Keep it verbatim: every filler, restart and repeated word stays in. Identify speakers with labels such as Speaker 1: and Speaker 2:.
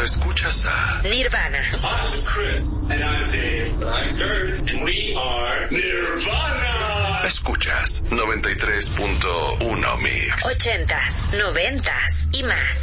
Speaker 1: escuchas a
Speaker 2: Nirvana.
Speaker 3: I'm Chris. And I'm Dave. I'm Kurt. And we are Nirvana.
Speaker 1: Escuchas noventa y tres punto uno Mix.
Speaker 2: Ochentas, noventas y más.